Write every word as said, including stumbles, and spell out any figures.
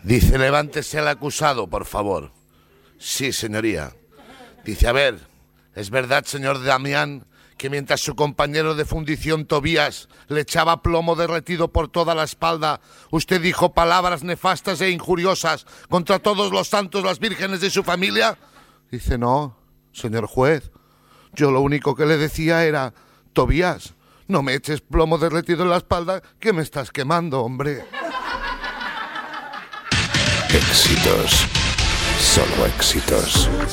Dice, levántese el acusado, por favor. Sí, señoría. Dice, a ver, ¿es verdad, señor Damián, que mientras su compañero de fundición Tobías le echaba plomo derretido por toda la espalda, usted dijo palabras nefastas e injuriosas contra todos los santos, las vírgenes de su familia? Dice, no, señor juez, yo lo único que le decía era, Tobías, no me eches plomo derretido en la espalda, que me estás quemando, hombre. Éxitos, solo éxitos.